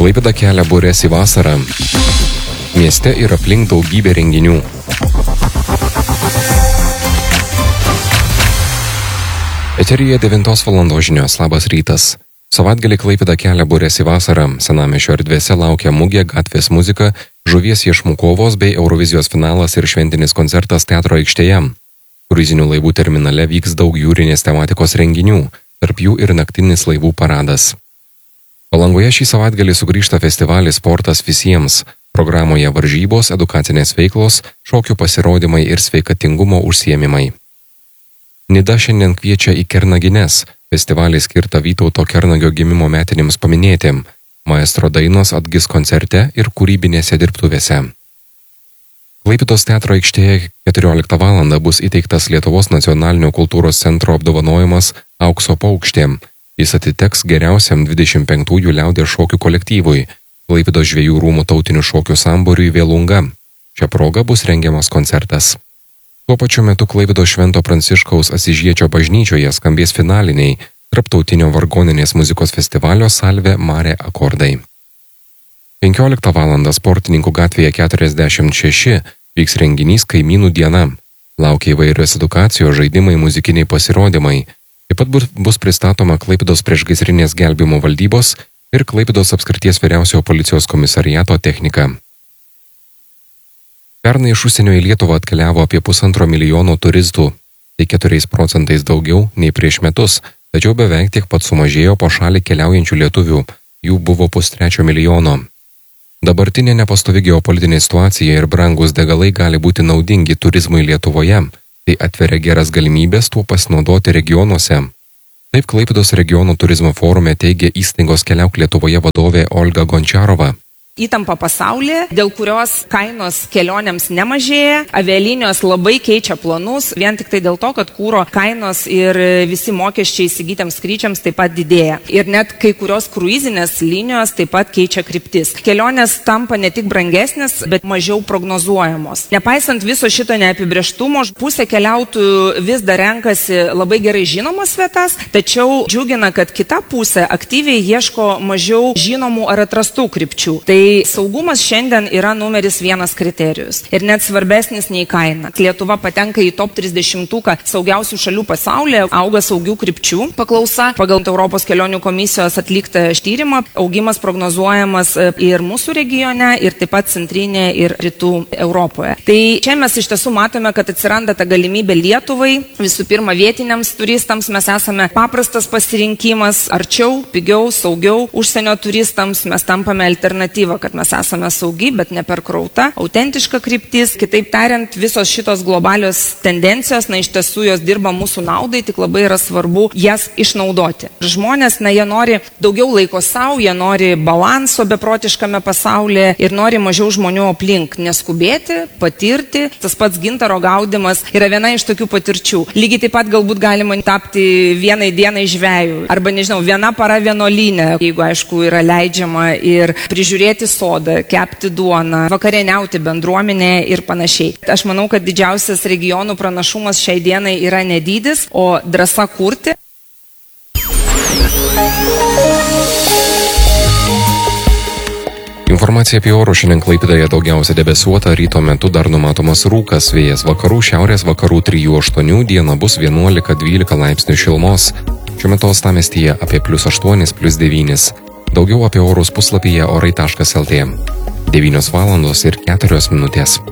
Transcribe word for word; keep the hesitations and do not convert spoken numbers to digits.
Klaipėda kelia bures į vasarą. Mieste ir aplink daugybė renginių. Eteryje devintos valandos žinios. Labas rytas. Savaitgalį Klaipėda kelia bures į vasarą. Senamiesčio erdvėse laukia mugė, gatvės muzika, žuvies iešmų kovos bei Eurovizijos finalas ir šventinis koncertas teatro aikštėje. Kruizinių laivų terminale vyks daug jūrinės tematikos renginių, tarp jų ir naktinis laivų paradas. Palangoje šį savaitgalį sugrįžta festivalis Sportas visiems. Programoje varžybos, edukacinės veiklos, šokių pasirodymai ir sveikatingumo užsiėmimai. Nida šiandien kviečia į Kernagines, festivalį skirtą Vytauto Kernagio gimimo metinėms paminėti, maestro dainos atgis koncerte ir kūrybinėse dirbtuvėse. Klaipėdos teatro aikštėje keturioliktą valandą bus įteiktas Lietuvos nacionalinio kultūros centro apdovanojimas Aukso paukštė. Jis atiteks geriausiam dvidešimt penktųjų liaudies šokių kolektyvui, Klaipėdos žvejų rūmų tautinių šokių sambūriui Vėlunga. Šia proga bus rengiamas koncertas. Tuo pačiu metu Klaipėdos Švento Pranciškaus Asyžiečio bažnyčioje skambės finaliniai Tarptautinio vargoninės muzikos festivalio Salve Mare akordai. penkioliktą valandą Sportininkų gatvėje keturiasdešimt šeši vyks renginys Kaimynų diena. Laukia įvairios edukacijos, žaidimai, muzikiniai pasirodymai. Taip pat bus pristatoma Klaipėdos priešgaisrinės gelbėjimo valdybos ir Klaipėdos apskrities vyriausiojo policijos komisariato technika. Pernai iš užsienio į Lietuvą atkeliavo apie pusantro milijono turistų. Tai keturiais procentais daugiau nei prieš metus, tačiau beveik tiek pat sumažėjo po šalį keliaujančių lietuvių. Jų buvo pustrečio milijono. Dabartinė nepastovi geopolitinė situacija ir brangus degalai gali būti naudingi turizmui Lietuvoje. Tai atveria geras galimybės tuo pasinaudoti regionuose. Taip Klaipėdos regionų turizmo forume teigia įstaigos Keliauk Lietuvoje vadovė Olga Gončiarova. Įtampa pasaulyje, dėl kurios kainos kelionėms nemažėja, avialinijos labai keičia planus, vien tik tai dėl to, kad kūro kainos ir visi mokesčiai įsigytiems skrydžiams taip pat didėja. Ir net kai kurios kruizinės linijos taip pat keičia kryptis. Kelionės tampa ne tik brangesnės, bet mažiau prognozuojamos. Nepaisant viso šito neapibrėžtumo, pusė keliautojų vis dar renkasi labai gerai žinomas vietas, tačiau džiugina, kad kita pusė aktyviai ieško mažiau žinomų ar atrastų krypčių. Tai saugumas šiandien yra numeris vienas kriterijus ir net svarbesnis nei kaina. Lietuva patenka į top trisdešimtuką saugiausių šalių pasaulyje, auga saugių krypčių paklausa. Pagal Europos kelionių komisijos atliktą tyrimą augimas prognozuojamas ir mūsų regione, ir taip pat centrinėje ir rytų Europoje. Tai čia mes iš tiesų matome, kad atsiranda ta galimybė Lietuvai, visų pirma vietiniams turistams mes esame paprastas pasirinkimas, arčiau, pigiau, saugiau, užsienio turistams mes tampame alternatyvą, kad mes esame saugi, bet ne per krauta, autentiška kryptis. Kitaip tariant, visos šitos globalios tendencijos, na iš tiesų jos dirba mūsų naudai, tik labai yra svarbu jas išnaudoti. Žmonės, na jie nori daugiau laiko savo, jie nori balanso beprotiškame pasaulyje ir nori mažiau žmonių aplink, neskubėti, patirti. Tas pats gintaro gaudimas yra viena iš tokių patirčių. Lygiai taip pat galbūt galima tapti vienai dienai žvejų, arba nežinau, viena para vienuolyne, jeigu aišku yra leidžiama, ir prižiūrėti sodą, kepti duoną, vakarieniauti bendruomenėje ir panašiai. Aš manau, kad didžiausias regionų pranašumas šiai dienai yra ne dydis, o drąsa kurti. Informacija apie orus šiandien Klaipėdoje daugiausia debesuota, ryto metu dar numatomas rūkas, vėjas vakarų, šiaurės vakarų trijų aštuonių, diena bus vienuolika dvylika laipsnių šilumos. Šiuo metu uostamiestyje apie plius aštuonis, plius devynis. Daugiau apie orus puslapyje orai taškas lt. devynios valandos ir keturios minutės.